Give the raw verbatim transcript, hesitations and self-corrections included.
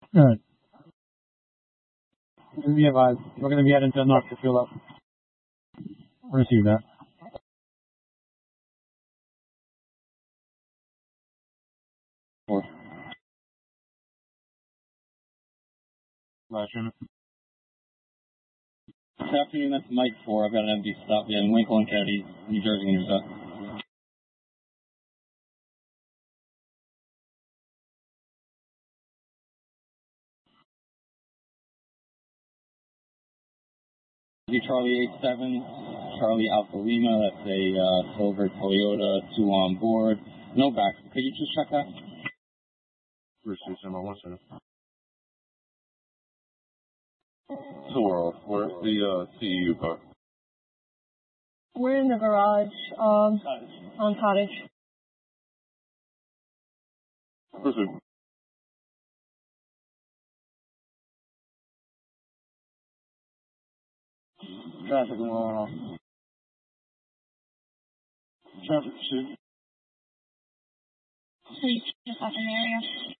Alright. We have, uh, we're gonna be heading to North to fuel up. Receive that. Four. Last unit. Good afternoon, that's Mike four. I've got an empty stop in Winkle and Kennedy, New Jersey, New Jersey. Charlie eight seven, Charlie Alpha Lima, that's a uh, silver Toyota, two on board. No back. Could you just check that? Receive number one second. So we're off. Where's the uh, C E U car? We're in the garage, um, on Cottage. Proceed. Traffic going on. Traffic pursuit. Please, just off an area.